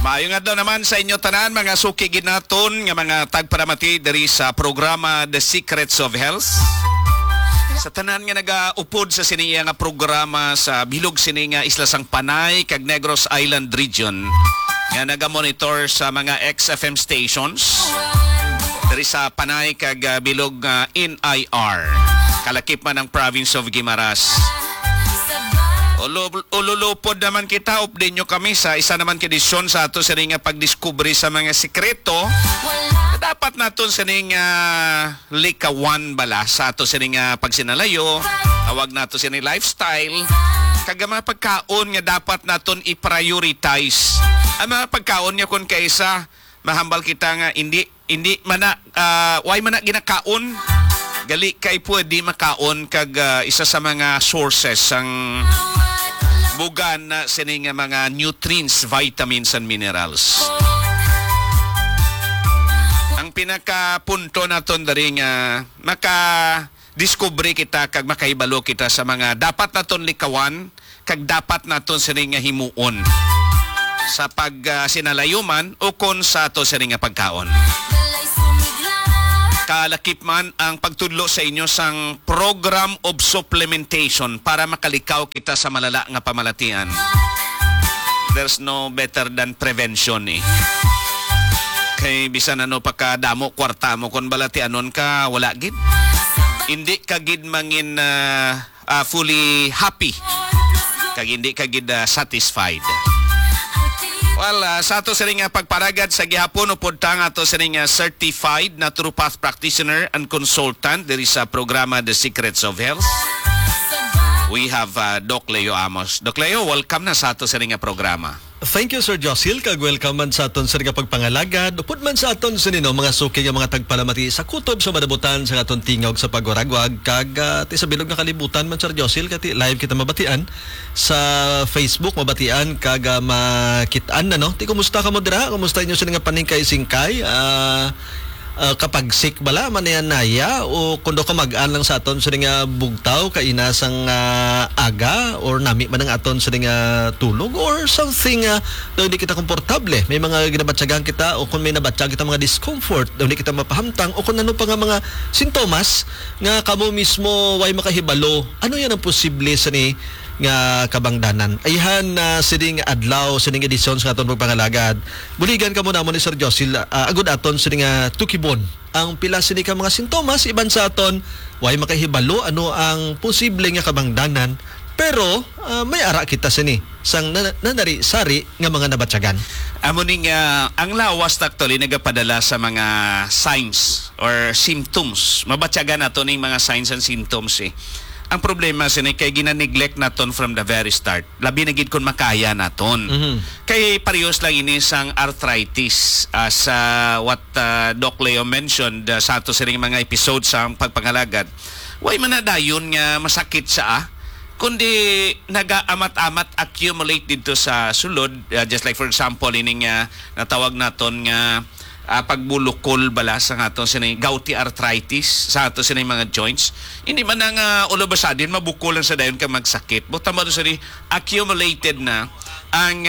Maayo nga daw naman sa inyo tanan mga sukigid naton nga mga tagparamati diri sa programa The Secrets of Health. Sa tanan nga nagaupod sa siniya nga programa sa bilog sini nga Isla Sang Panay kag Negros Island region nga naga-monitor sa mga XFM stations diri sa Panay kag bilog NIR kalakip man ang province of Guimaras. Ululupod naman kita, update nyo kami sa isa naman kedisyon sa ato sa nga pagdiskubre sa mga sikreto. Dapat naton sa nga likawan bala sa ato sa nga pagsinalayo, tawag nato sa lifestyle, kag mga pagkaon nga dapat naton i-prioritize. Ang mga pagkaon nga kung kaisa, mahambal kita nga hindi mana, why mana ginakaon? Gali kay pwede makaon kag isa sa mga sources ang bugan na sining mga nutrients, vitamins and minerals. Ang pinakapunto naton dari nga maka-discovery kita kag makaibalo kita sa mga dapat naton likawan kag dapat naton sining nga himuon sa pag sinalayuman o kon sa ato sining nga pagkaon. Kalakip man ang pagtudlo sa inyo sang program of supplementation para makalikaw kita sa malala nga pamalatian. There's no better than prevention eh. Kay bisan ano pagkadamo kwarta mo kon balatianon ka wala gid. Hindi ka gid mangin fully happy. Kag hindi ka gid satisfied. Well, sa ato sa nga pagparagad sa gihapon upod ta nga ato sa nga certified naturopath practitioner and consultant diri sa programa The Secrets of Health. We have Doc Leo Amos. Doc Leo, welcome na sa ato sa nga programa. Thank you, Sir Josil. Kag-welcome man sa aton sa nga pagpangalagad. Upod man sa aton sa nino, mga suki nga mga tagpalamati sa kutob sa madabutan sa aton tingog sa pagwaragwag. Kag ti sa bilog na kalibutan man, Sir Josil, kati live kita mabatian sa Facebook, mabatian kag makitaan na, no? Ti, kumusta ka mo dira? Kumusta inyo sa nga paningkay-singkay? Kapag sick bala man yan naya o kundo ka mag-an lang sa aton sa nga bugtaw kainasang aga or nami man ang aton sa nga tulog or something daw hindi kita komportable. May mga ginabatsagan kita o kung may nabatsag kita mga discomfort daw hindi kita mapahamtang o kung ano pa nga mga sintomas nga kamo mismo way makahibalo. Ano yan ang posible sa ni nga kabangdanan. Ayhan sining adlaw sining edisyon sa aton pagpangalagad. Buligan ka muna mo ni Sir Josil agud aton sining tukibon. Ang pila sini ka mga sintomas iban sa aton way makahibalo ano ang posible nga kabangdanan pero may ara kita sini sang nanari sari nga mga nabatsagan. Amo ning ang lawas actually nagapadala sa mga signs or symptoms. Mabatsagan nato ning mga signs and symptoms eh. Ang problema sini kay gina-neglect naton from the very start. Labi na gid kun makaya naton. Kay parehas lang ini sang arthritis sa what Doc Leo mentioned sa ato sining mga episode sa pagpangalagad. Way man na dayon nga masakit sa kundi naga-amat-amat accumulate dito sa sulod just like for example ining natawag naton nga pagbulukol bala sa aton sinay gouty arthritis sa aton sinay mga joints hindi man nga ulubasadin mabukulan sa dayon ka magsakit buta mo sa accumulated na ang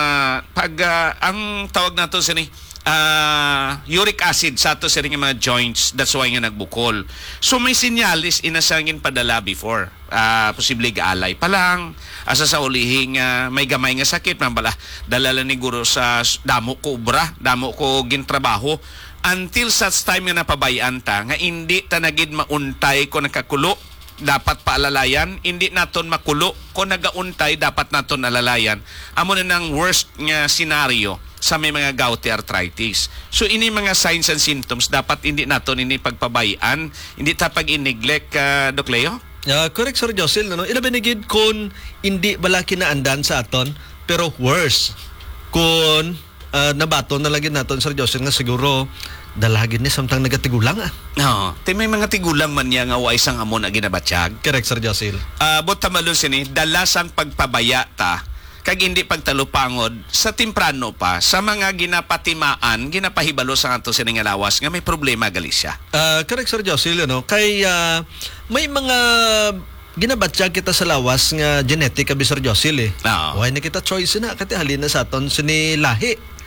ang tawag nato sinay uric acid sa ato sinay mga joints, that's why nga nagbukol. So may sinyalis inasangin padala before posible gaalay pa lang asa sa ulihing may gamay nga sakit man bala dalala ni guro sa damo ko ubra damo ko gintrabaho until such time nga napabayan ta nga hindi ta nagid mauntay ko nakakulo dapat paalalayan hindi naton makulo ko nagauntay dapat naton alalayan amo na nang worst nga scenario sa may mga gouty arthritis. So ini mga signs and symptoms dapat hindi naton ini pagpabayaan hindi ta pag-neglect Doc Leo. Correct, Sir Josil. No? Ilabinigid kung hindi bala kinaandan sa aton, pero worse. Kung nabato na lagi naton, Sir Josil, nga siguro dalagin ni samtang nagatigulang No, may mga tigulang man niya nga wa isang amon na ginabatsyag. Correct, Sir Josil. But tamalon sini, dalasang pagpabaya ta kag hindi pagtalupangod sa timprano pa sa mga ginapatimaan ginapahibalo sa ato sining lawas nga may problema gali siya. Correct, Sir Josil, no? Kay may mga ginabatsyag kita sa lawas nga genetic abi Sir Josil eh. No. Why na kita choice na kati halina sa aton sini lahi.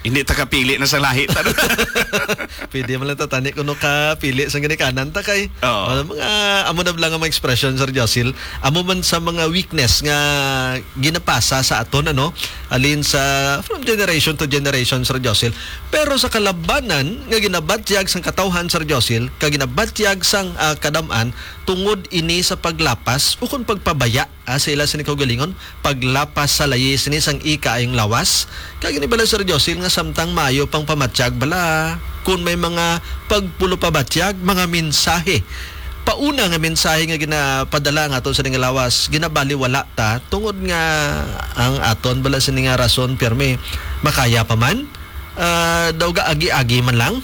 Hindi ta kapili na sa lahi. Pwede mo lang tatani kung ka pili sa ginikanan ta kay. Oo. Mga amo na lang ang mga expression, Sir Josil. Amo man sa mga weakness nga ginapasa sa aton, ano? Alin sa from generation to generation, Sir Josil. Pero sa kalabanan nga ginabatyag sang katawhan, Sir Josil, kag ginabatyag sang kadaman tungod ini sa paglapas o kung pagpabaya sa ila sa kaugalingon, paglapas sa layis ni sang ika ayong lawas. Kag gini bala, Sir Josil, nga samtang mayo pang pamatyag bala kung may mga pagpulo pabatyag, mga mensahe. Pauna nga mensahe nga ginapadala nga aton sa nga lawas, ginabaliwala ta tungod nga ang aton bala sa nga rason pirme makaya pa man, daw ga agi-agi man lang.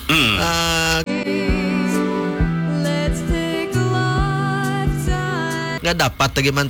Nga dapat tagiman